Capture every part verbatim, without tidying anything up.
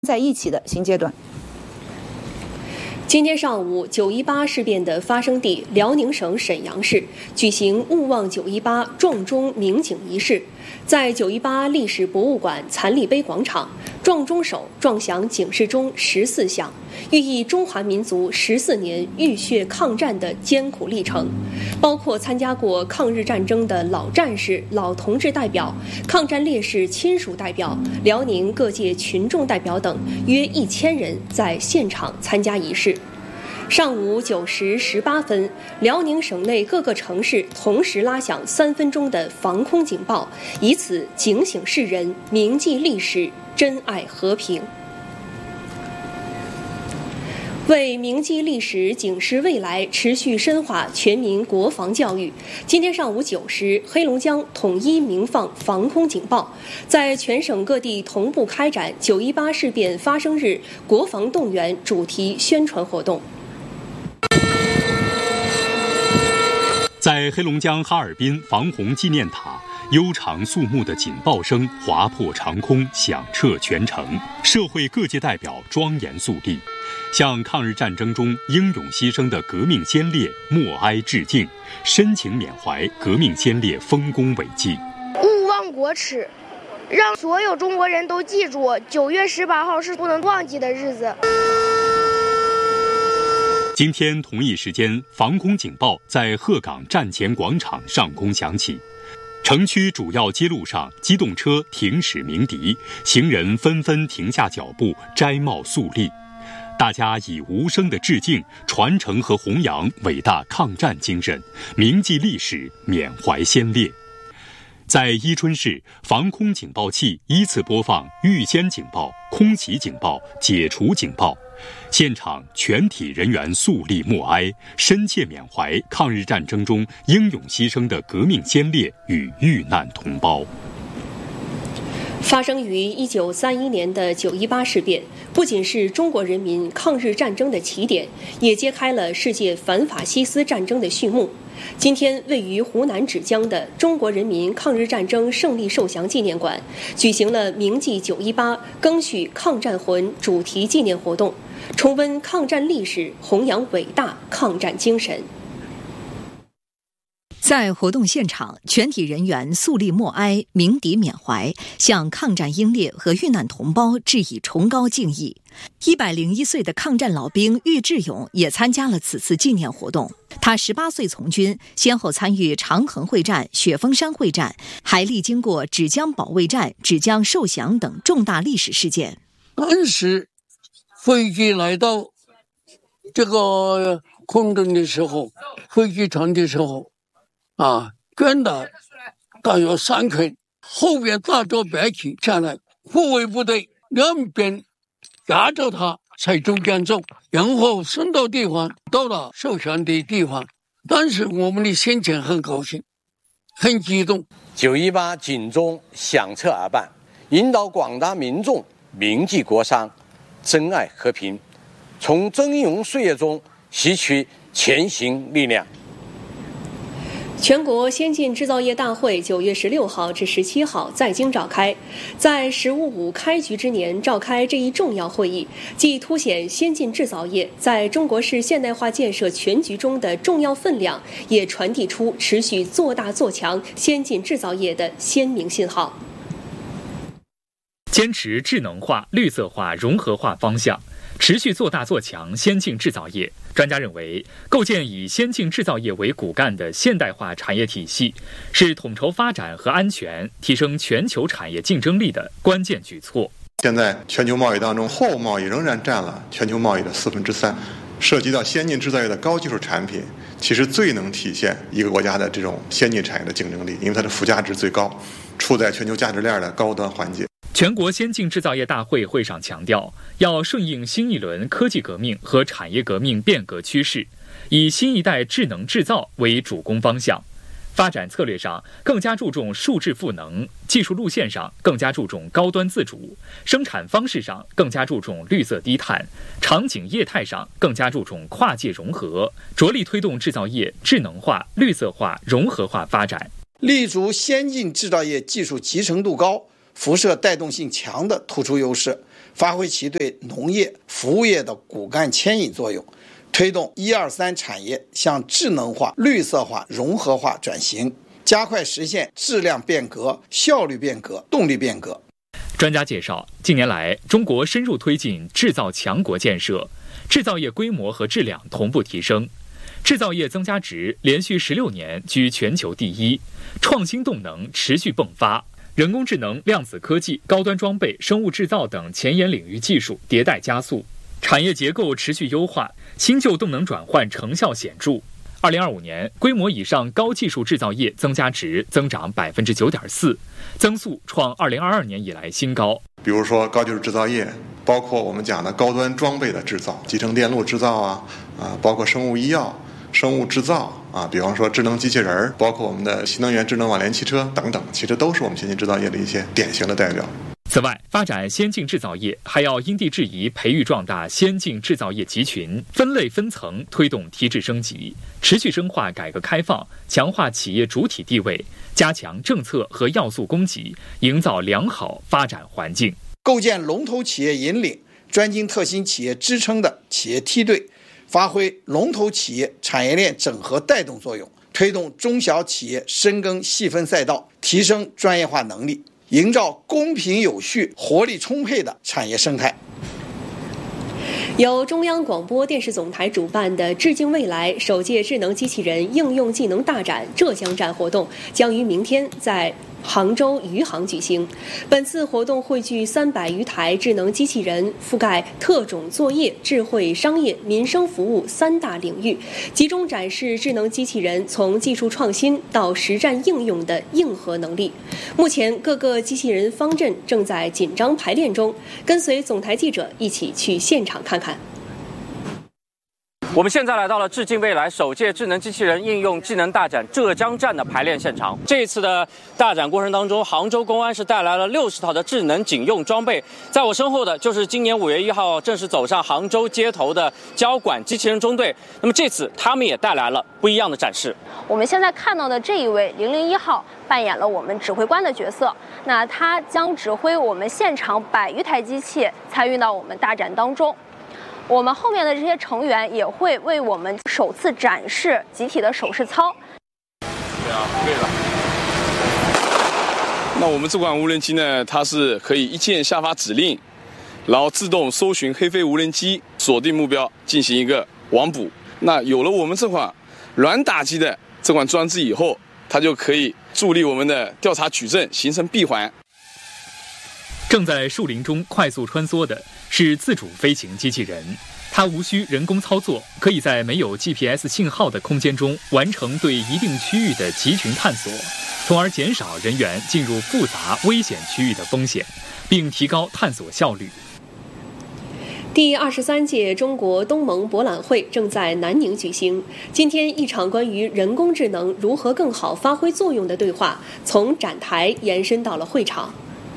在一起的新阶段。 今天上午，九一八事变的发生地辽宁省沈阳市举行勿忘九一八撞钟鸣警仪式，在九一八历史博物馆残立碑广场，撞钟手撞响警示钟十四响，寓意中华民族十四年浴血抗战的艰苦历程，包括参加过抗日战争的老战士、老同志代表、抗战烈士亲属代表、辽宁各界群众代表等约一千人在现场参加仪式。上午九时十八分，辽宁省内各个城市同时拉响三分钟的防空警报，以此警醒世人，铭记历史，珍爱和平。为铭记历史、警示未来，持续深化全民国防教育，今天上午九时，黑龙江统一鸣放防空警报，在全省各地同步开展九一八事变发生日国防动员主题宣传活动。 在黑龙江哈尔滨防洪纪念塔，悠长肃穆的警报声划破长空，响彻全城。社会各界代表庄严肃立，向抗日战争中英勇牺牲的革命先烈默哀致敬，深情缅怀革命先烈丰功伟绩。 勿忘国耻，让所有中国人都记住，九月十八号是不能忘记的日子。 今天同一时间，防空警报在鹤岗站前广场上空响起，城区主要街路上机动车停驶鸣笛，行人纷纷停下脚步，摘帽肃立。大家以无声的致敬，传承和弘扬伟大抗战精神，铭记历史，缅怀先烈。在伊春市，防空警报器依次播放预先警报、空袭警报、解除警报，现场全体人员肃立默哀，深切缅怀抗日战争中英勇牺牲的革命先烈与遇难同胞。 发生于一九三一年的九一八事变，不仅是中国人民抗日战争的起点，也揭开了世界反法西斯战争的序幕。今天，位于湖南芷江的中国人民抗日战争胜利受降纪念馆举行了铭记九一八、赓续抗战魂主题纪念活动，重温抗战历史，弘扬伟大抗战精神。 在活动现场，全体人员肃立默哀，鸣笛缅怀，向抗战英烈和遇难同胞致以崇高敬意。一百零一岁的抗战老兵郁志勇也参加了此次纪念活动。他十八岁从军，先后参与长衡会战、雪峰山会战，还历经过芷江保卫战、芷江受降等重大历史事件。 当时飞机来到这个空中的时候，飞机场的时候啊，捐了大约三捆，后边大着白旗下来，护卫部队两边压着他在中间走，然后送到地方，到了受降的地方。当时我们的心情很高兴，很激动。 九一八警钟响彻而办，引导广大民众铭记国殇，珍爱和平，从峥嵘岁月中吸取前行力量。 全国先进制造业大会九月十六号至十七号在京召开，在“十五五”开局之年召开这一重要会议，既凸显先进制造业在中国式现代化建设全局中的重要分量，也传递出持续做大做强先进制造业的鲜明信号。 坚持智能化、绿色化、融合化方向，持续做大做强先进制造业。专家认为，构建以先进制造业为骨干的现代化产业体系，是统筹发展和安全、提升全球产业竞争力的关键举措。 现在全球贸易当中，货物贸易仍然占了全球贸易的四分之三。涉及到先进制造业的高技术产品，其实最能体现一个国家的这种先进产业的竞争力，因为它的附加值最高，处在全球价值链的高端环节。 全国先进制造业大会会上强调，要顺应新一轮科技革命和产业革命变革趋势，以新一代智能制造为主攻方向。发展策略上更加注重数质赋能，技术路线上更加注重高端自主，生产方式上更加注重绿色低碳，场景业态上更加注重跨界融合，着力推动制造业智能化、绿色化、融合化发展， 立足先进制造业技术集成度高、辐射带动性强的突出优势， 发挥其对农业、服务业的骨干牵引作用，推动一二三产业向智能化、绿色化、融合化转型，加快实现质量变革、效率变革、动力变革。 专家介绍，近年来，中国深入推进制造强国建设，制造业规模和质量同步提升，制造业增加值连续十六年居全球第一，创新动能持续迸发，人工智能、量子科技、高端装备、生物制造等前沿领域技术迭代加速，产业结构持续优化，新旧动能转换成效显著。二零二五年，规模以上高技术制造业增加值增长百分之九点四，增速创二零二二年以来新高。 比如说高技术制造业，包括我们讲的高端装备的制造，集成电路制造啊，啊，包括生物医药、生物制造啊，比方说智能机器人，包括我们的新能源智能网联汽车等等，其实都是我们先进制造业的一些典型的代表。 此外，发展先进制造业还要因地制宜培育壮大先进制造业集群，分类分层推动提质升级，持续深化改革开放，强化企业主体地位，加强政策和要素供给，营造良好发展环境， 构建龙头企业引领、专精特新企业支撑的企业梯队，发挥龙头企业产业链整合带动作用，推动中小企业深耕细分赛道，提升专业化能力，营造公平有序、活力充沛的产业生态。 由中央广播电视总台主办的致敬未来首届智能机器人应用技能大展浙江站活动将于明天在杭州余杭举行。本次活动汇聚三百余台智能机器人，覆盖特种作业、智慧商业、民生服务三大领域，集中展示智能机器人从技术创新到实战应用的硬核能力。目前，各个机器人方阵正在紧张排练中。跟随总台记者一起去现场看看。 我们现在来到了致敬未来首届智能机器人应用技能大展浙江站的排练现场。这一次的大展过程当中，杭州公安是带来了六十套的智能警用装备。在我身后的就是今年五月一号正式走上杭州街头的交管机器人中队。那么这次他们也带来了不一样的展示。 我们现在看到的这一位零零一号扮演了我们指挥官的角色，那他将指挥我们现场百余台机器参与到我们大展当中。我们后面的这些成员也会为我们首次展示集体的手势操。 对啊，对了。那我们这款无人机呢，它是可以一键下发指令，然后自动搜寻黑飞无人机，锁定目标进行一个网捕。那有了我们这款软打击的这款装置以后，它就可以助力我们的调查取证，形成闭环。 正在树林中快速穿梭的是自主飞行机器人，它无需人工操作，可以在没有 G P S 信号的空间中完成对一定区域的集群探索，从而减少人员进入复杂危险区域的风险，并提高探索效率。 第二十三届中国东盟博览会正在南宁举行。今天，一场关于人工智能如何更好发挥作用的对话，从展台延伸到了会场。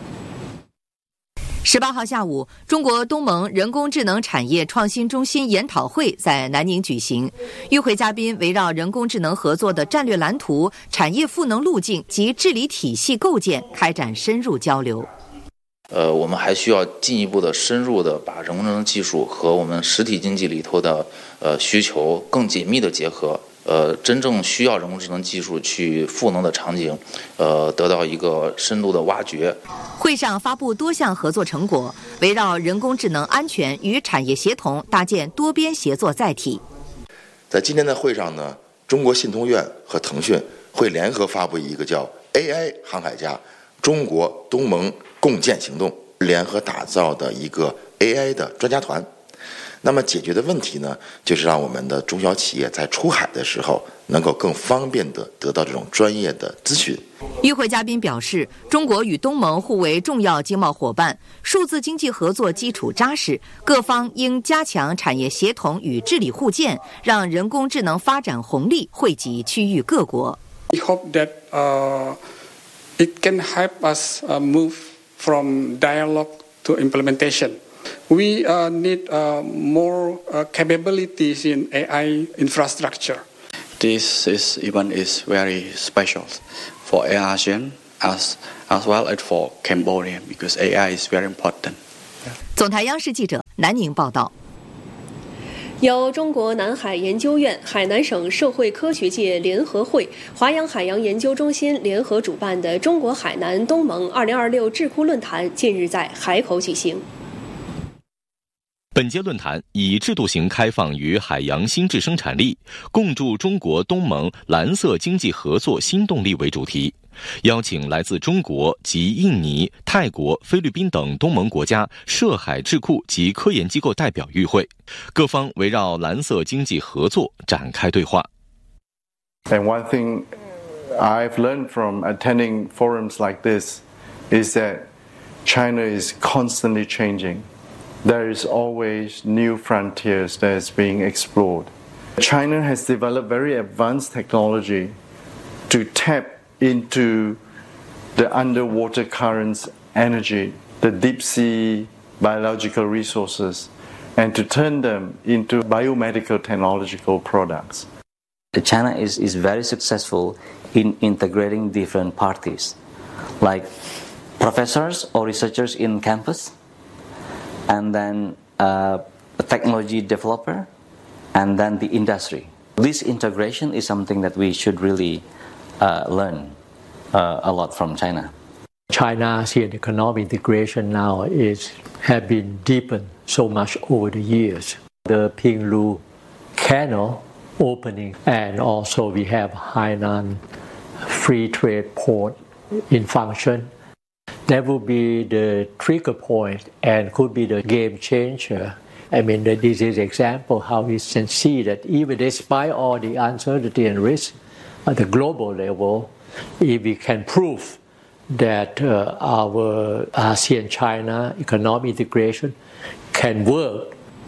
十八号下午，中国东盟人工智能产业创新中心研讨会在南宁举行。与会嘉宾围绕人工智能合作的战略蓝图、产业赋能路径及治理体系构建开展深入交流。 呃，我们还需要进一步的深入的把人工智能技术和我们实体经济里头的呃需求更紧密的结合。呃，真正需要人工智能技术去赋能的场景，呃，得到一个深度的挖掘。 会上发布多项合作成果，围绕人工智能安全与产业协同搭建多边协作载体。 在今天的会上呢，中国信通院和腾讯会联合发布一个叫 A I 航海家中国东盟共建行动，联合打造的一个 A I 的专家团。那么解决的问题呢，就是让我们的中小企业在出海的时候能够更方便地得到这种专业的咨询。 与会嘉宾表示，中国与东盟互为重要经贸伙伴，数字经济合作基础扎实，各方应加强产业协同与治理互鉴，让人工智能发展红利惠及区域各国。 We hope that uh, it can help us uh, move from dialogue to implementation.We uh, need uh, more uh, capabilities in A I infrastructure. This is event is very special for ASEAN as as well as for Cambodia because A I is very important. 总台央视记者南宁报道。 由中国南海研究院、海南省社会科学界联合会、华阳海洋研究中心联合主办的中国海南东盟二零二六智库论坛近日在海口举行。 本届论坛以制度型开放与海洋新质生产力，共筑中国东盟蓝色经济合作新动力为主题，邀请来自中国及印尼、泰国、菲律宾等东盟国家涉海智库及科研机构代表与会，各方围绕蓝色经济合作展开对话。 And one thing I've learned from attending forums like this is that China is constantly changing. There is always new frontiers that is being explored. China has developed very advanced technology to tap into the underwater currents energy, the deep sea biological resources, and to turn them into biomedical technological products. China is, is very successful in integrating different parties, like professors or researchers in campus, and then uh, a technology developer, and then the industry. This integration is something that we should really uh, learn uh, a lot from China. China-ASEAN economic integration now is have been deepened so much over the years. The Pinglu Canal opening, and also we have Hainan Free Trade Port in function. That will be the trigger point and could be the game changer. I mean, this is an example how we can see that even despite all the uncertainty and risk at the global level, if we can prove that uh, our ASEAN-China economic integration can work.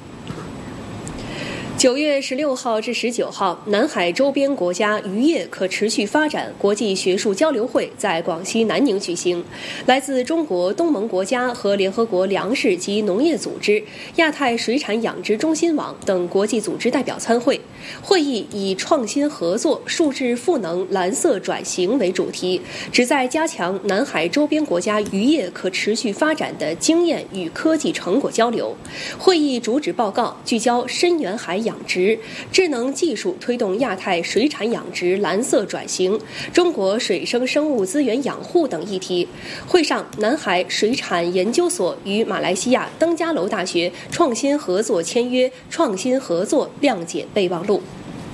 九月十六号至十九号，南海周边国家渔业可持续发展国际学术交流会在广西南宁举行。来自中国、东盟国家和联合国粮食及农业组织、亚太水产养殖中心网等国际组织代表参会。会议以创新合作、数字赋能、蓝色转型为主题，旨在加强南海周边国家渔业可持续发展的经验与科技成果交流。会议主旨报告聚焦深远海养殖、智能技术推动亚太水产养殖蓝色转型、中国水生生物资源养护等议题。会上，南海水产研究所与马来西亚登嘉楼大学创新合作签约创新合作谅解备忘录。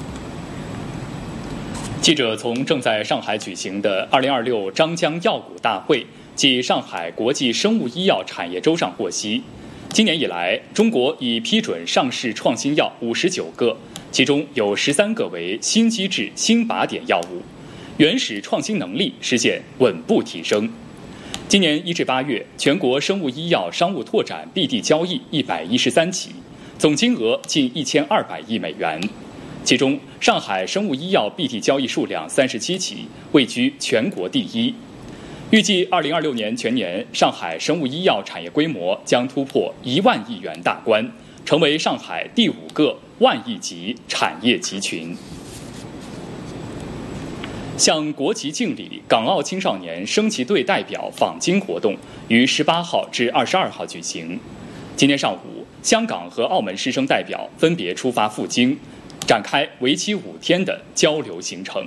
记者从正在上海举行的二零二六张江药股大会暨上海国际生物医药产业周上获悉，今年以来，中国已批准上市创新药五十九个，其中有十三个为新机制新靶点药物，原始创新能力实现稳步提升。今年一至八月，全国生物医药商务拓展 B D 交易一百一十三起，总金额近一千二百亿美元。其中，上海生物医药 B D 交易数量三十七起，位居全国第一。预计二零二六年全年，上海生物医药产业规模将突破一万亿元大关，成为上海第五个万亿级产业集群。向国旗敬礼港澳青少年升旗队代表访京活动于十八号至二十二号举行。今天上午，香港和澳门师生代表分别出发赴京，展开为期五天的交流行程。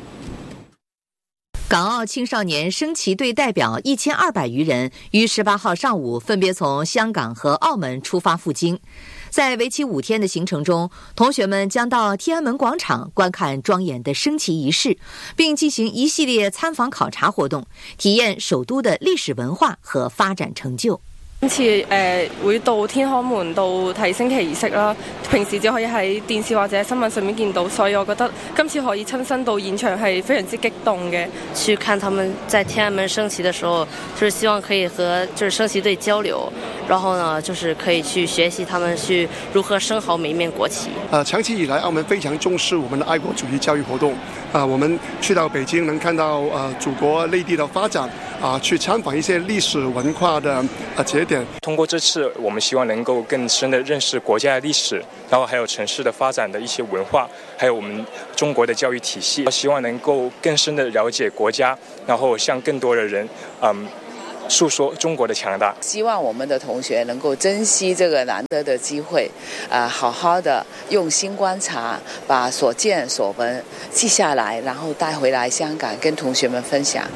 港澳青少年升旗队代表一千二百余人于十八号上午分别从香港和澳门出发赴京。在为期五天的行程中，同学们将到天安门广场观看庄严的升旗仪式，并进行一系列参访考察活動，體驗首都的歷史文化和發展成就。 今次誒、呃、會到天安門度睇升旗儀式啦，平時只可以喺電視或者新聞上面見到，所以我覺得今次可以親身到現場係非常之激動嘅。 去看他們在天安門升旗的時候，就是希望可以和就是升旗隊交流，然後呢，就是可以去學習他們去如何升好每一面國旗。 呃，長期以來，澳門非常重視我們的愛國主義教育活動。啊、呃，我們去到北京能看到呃祖國內地的發展，啊、呃，去參訪一些歷史文化的啊節點。 通過這次，我們希望能夠更深地認識國家的歷史，然後還有城市的發展的一些文化，還有我們中國的教育體系。希望能夠更深地了解國家，然後向更多的人，嗯。 诉说中国的强大。 希望我们的同学能够珍惜这个难得的机会，啊、呃，好好的用心观察，把所见所闻记下来，然后带回来香港跟同学们分享。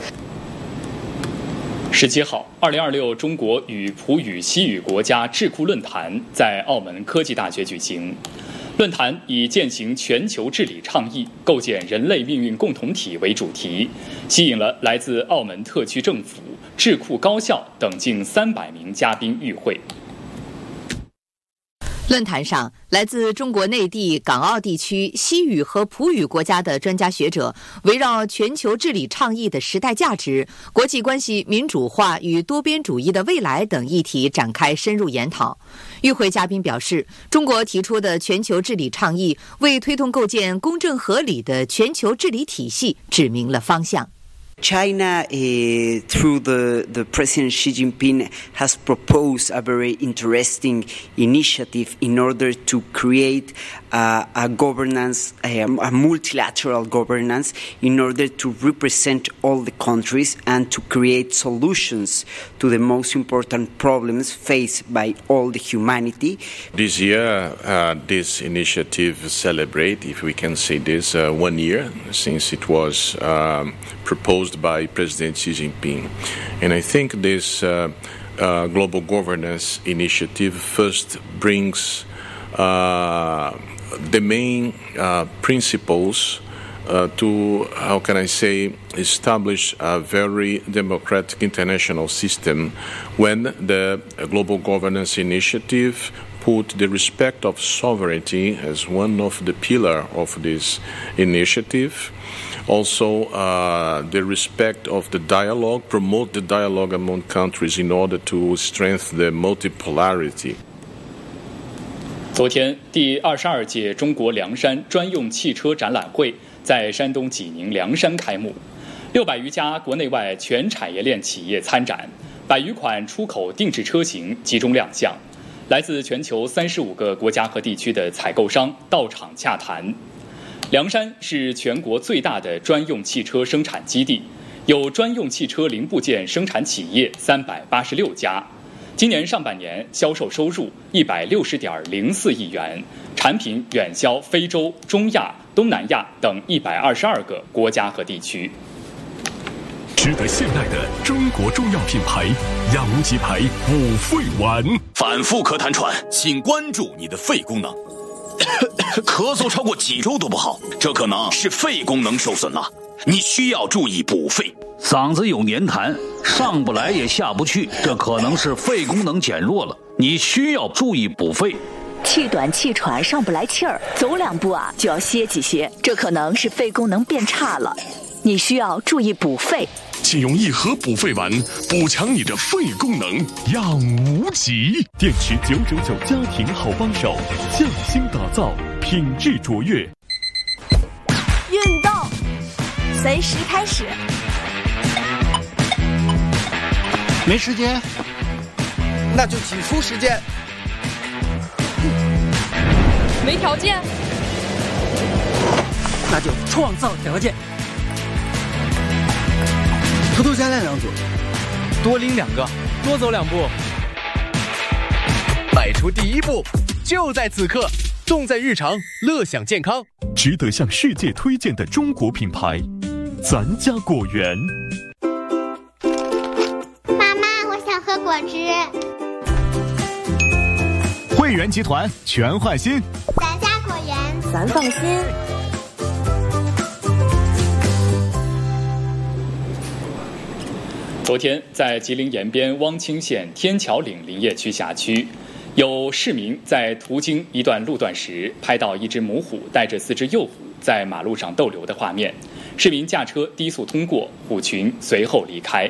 十七号，二零二六中国与葡语西语国家智库论坛在澳门科技大学举行。论坛以践行全球治理倡议，构建人类命运共同体为主题，吸引了来自澳门特区政府、智库高校等近三百名嘉宾与会。 论坛上，来自中国内地、港澳地区西语和葡语国家的专家学者，围绕全球治理倡议的时代价值、国际关系民主化与多边主义的未来等议题展开深入研讨。与会嘉宾表示，中国提出的全球治理倡议为推动构建公正合理的全球治理体系指明了方向。 China, uh, through the, the President Xi Jinping, has proposed a very interesting initiative in order to create uh, a governance, a, a multilateral governance, in order to represent all the countries and to create solutions to the most important problems faced by all the humanity. This year, uh, this initiative celebrates, if we can say this, uh, one year since it was um, proposed by President Xi Jinping. And I think this uh, uh, global governance initiative first brings uh, the main uh, principles uh, to, how can I say, establish a very democratic international system when the global governance initiative put the respect of sovereignty as one of the pillars of this initiative. Also, uh, the respect of the dialogue, promote the dialogue among countries in order to strengthen the multipolarity. 昨天，第二十二届中国凉山专用汽车展览会在山东济宁凉山开幕，六百余家国内外全产业链企业参展，百余款出口定制车型集中亮相，来自全球三十五个国家和地区的采购商到场洽谈。凉山是全国最大的专用汽车生产基地，有专用汽车零部件生产企业三百八十六家。今年上半年销售收入一百六十点零四亿元，产品远销非洲、中亚、东南亚等一百二十二个国家和地区。 值得信赖的中国中药品牌药无极牌五肺丸， 反复咳痰喘，请关注你的肺功能。咳嗽超过几周都不好，这可能是肺功能受损了，你需要注意补肺。 嗓子有黏痰，上不来也下不去，这可能是肺功能减弱了，你需要注意补肺。 气短气喘，上不来气儿，走两步啊就要歇几歇，这可能是肺功能变差了，你需要注意补肺。 请用一盒补肺丸补强你的肺功能，养无极。电池九九九家庭好帮手，匠心打造，品质卓越。 运动，随时开始。 没时间， 那就挤出时间。 没条件， 那就创造条件。偷偷加练两组， 多拎两个，多走两步。迈出第一步，就在此刻，重在日常，乐享健康。 值得向世界推荐的中国品牌，咱家果园。 妈妈，我想喝果汁。 汇源集团全换新， 咱家果园， 咱放心。 昨天，在吉林延边汪清县天桥岭林业区辖区，有市民在途经一段路段时，拍到一只母虎带着四只幼虎在马路上逗留的画面。市民驾车低速通过，虎群随后离开。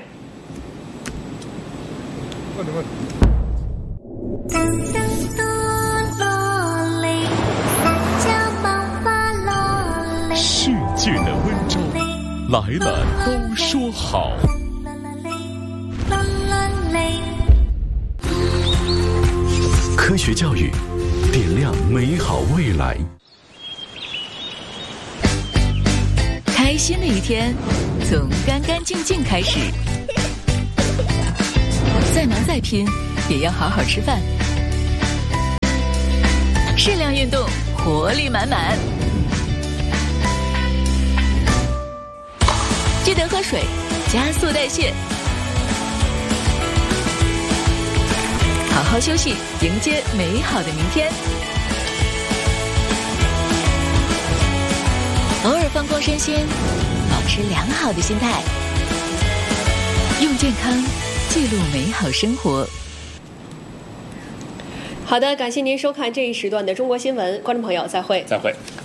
世界的温州，来了都说好。科学教育，点亮美好未来。 开心的一天，从干干净净开始。 再忙再拼，也要好好吃饭。适量运动，活力满满。记得喝水，加速代谢。好好休息，迎接美好的明天。偶尔放空身心，保持良好的心态，用健康记录美好生活。 好的，感谢您收看这一时段的中国新闻，观众朋友再会。 再会。